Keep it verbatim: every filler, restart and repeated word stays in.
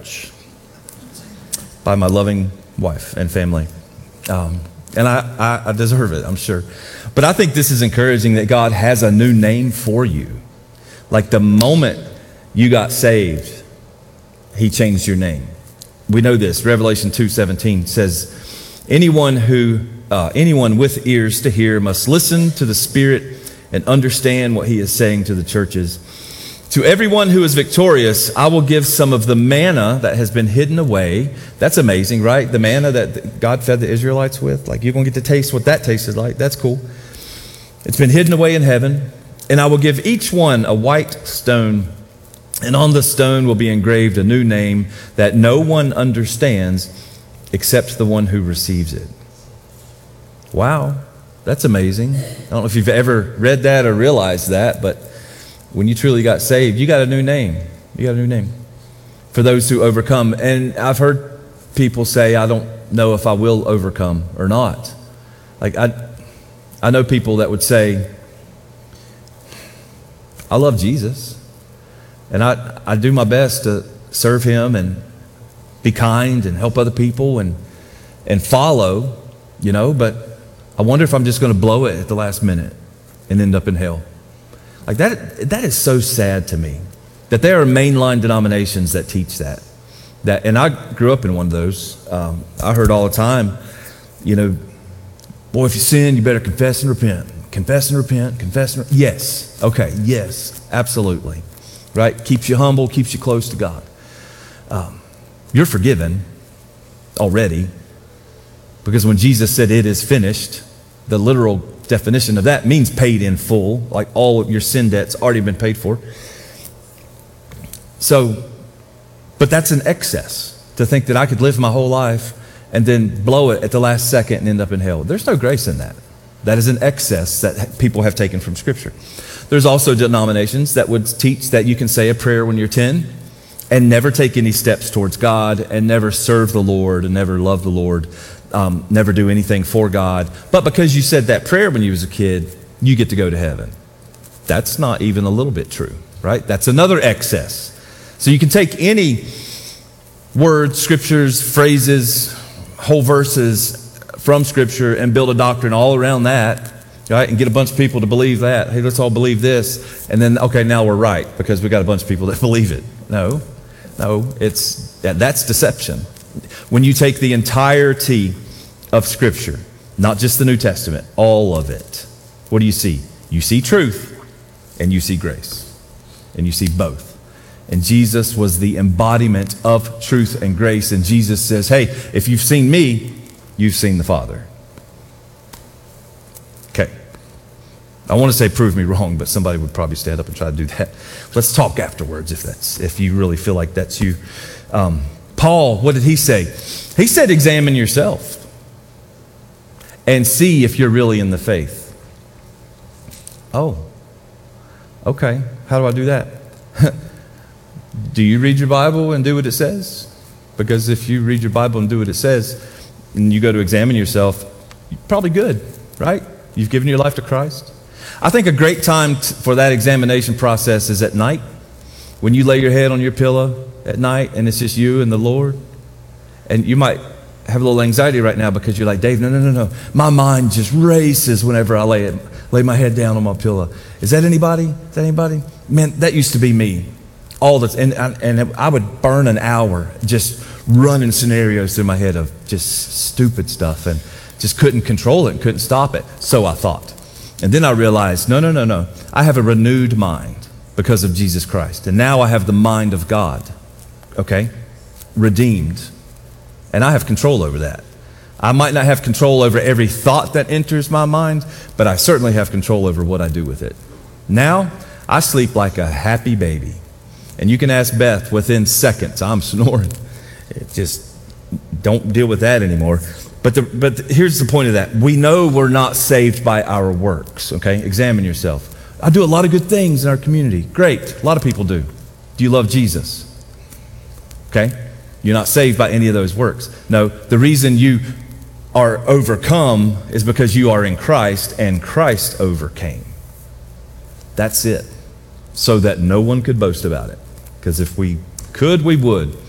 couch by my loving wife and family. Um, and I, I, I deserve it, I'm sure. But I think this is encouraging that God has a new name for you. Like the moment you got saved, he changed your name. We know this. Revelation two seventeen says, anyone who, uh, anyone with ears to hear must listen to the Spirit and understand what he is saying to the churches. To everyone who is victorious, I will give some of the manna that has been hidden away. That's amazing, right? The manna that God fed the Israelites with. Like, you're going to get to taste what that tasted like. That's cool. It's been hidden away in heaven. And I will give each one a white stone, and on the stone will be engraved a new name that no one understands except the one who receives it. Wow, that's amazing. I don't know if you've ever read that or realized that, but when you truly got saved, you got a new name. You got a new name for those who overcome. And I've heard people say, I don't know if I will overcome or not. Like, I, I know people that would say, I love Jesus, and I, I do my best to serve him and be kind and help other people and, and follow, you know, but I wonder if I'm just going to blow it at the last minute and end up in hell. Like that, that is so sad to me, that there are mainline denominations that teach that. That, and I grew up in one of those. Um, I heard all the time, you know, boy, if you sin, you better confess and repent. Confess and repent, confess and repent. Yes, okay, yes, absolutely. Right? Keeps you humble, keeps you close to God. Um, you're forgiven already, because when Jesus said it is finished, the literal definition of that means paid in full, like all of your sin debt's already been paid for. So, but that's an excess, to think that I could live my whole life and then blow it at the last second and end up in hell. There's no grace in that. That is an excess that people have taken from Scripture. There's also denominations that would teach that you can say a prayer when you're ten and never take any steps towards God and never serve the Lord and never love the Lord, um, never do anything for God. But because you said that prayer when you was a kid, you get to go to heaven. That's not even a little bit true, right? That's another excess. So you can take any words, scriptures, phrases, whole verses from Scripture and build a doctrine all around that, right? And get a bunch of people to believe that. Hey, let's all believe this. And then, okay, now we're right because we got a bunch of people that believe it. No, no, it's yeah, that's deception. When you take the entirety of Scripture, not just the New Testament, all of it, what do you see? You see truth and you see grace. And you see both. And Jesus was the embodiment of truth and grace. And Jesus says, hey, if you've seen me, you've seen the Father. Okay. I want to say prove me wrong, but somebody would probably stand up and try to do that. Let's talk afterwards if that's if you really feel like that's you. Um, Paul, what did he say? He said, examine yourself and see if you're really in the faith. Oh, okay. How do I do that? Do you read your Bible and do what it says? Because if you read your Bible and do what it says, and you go to examine yourself, you're probably good, right? You've given your life to Christ. I think a great time t- for that examination process is at night, when you lay your head on your pillow at night and it's just you and the Lord. And you might have a little anxiety right now because you're like, Dave, no, no, no, no. My mind just races whenever I lay it, lay my head down on my pillow. Is that anybody? Is that anybody? Man, that used to be me. All the and and I would burn an hour just running scenarios through my head of just stupid stuff and just couldn't control it and couldn't stop it. So I thought. And then I realized, no, no, no, no. I have a renewed mind because of Jesus Christ. And now I have the mind of God, okay? Redeemed. And I have control over that. I might not have control over every thought that enters my mind, but I certainly have control over what I do with it. Now, I sleep like a happy baby. And you can ask Beth, within seconds, I'm snoring. It just, don't deal with that anymore. But the, but the, here's the point of that. We know we're not saved by our works, okay? Examine yourself. I do a lot of good things in our community. Great, a lot of people do. Do you love Jesus? Okay? You're not saved by any of those works. No, the reason you are overcome is because you are in Christ and Christ overcame. That's it. So that no one could boast about it. Because if we could, we would.